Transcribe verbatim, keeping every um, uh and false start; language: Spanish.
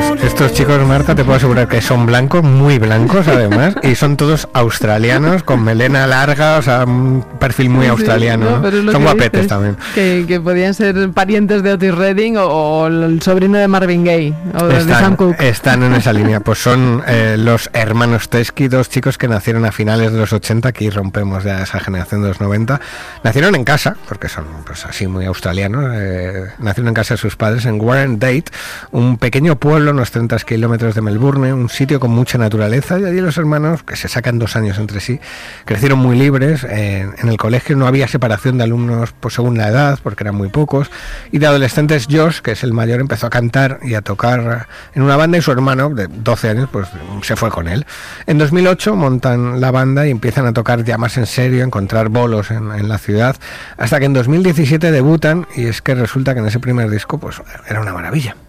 estos chicos, Marta, te puedo asegurar que son blancos, muy blancos además, y son todos australianos, con melena larga, o sea, un perfil muy Sí, australiano, no, ¿no? Son guapetes dices, también. Que, que podían ser parientes de Otis Redding o, o el sobrino de Marvin Gaye o de, Están, de Sam Cooke. están en esa línea, pues son eh, los hermanos Teskey, dos chicos que nacieron a finales de los ochenta, aquí rompemos ya esa generación de los noventa, nacieron en casa, porque son pues así muy australianos, eh, nacieron en casa de sus padres en Warrendate, un pequeño pueblo, unos treinta kilómetros de Melbourne, un sitio con mucha naturaleza, y allí los hermanos, que se sacan dos años entre sí, crecieron muy libres, eh, en el colegio no había separación de alumnos pues, según la edad, porque eran muy pocos, y de adolescentes Josh, que es el mayor, empezó a cantar y a tocar en una banda, y su hermano, de doce años, pues se fue con él. En dos mil ocho montan la banda y empiezan a tocar ya más en serio, a encontrar bolos en, en la ciudad, hasta que en dos mil diecisiete debutan, y es que resulta que en ese primer disco pues era una maravilla.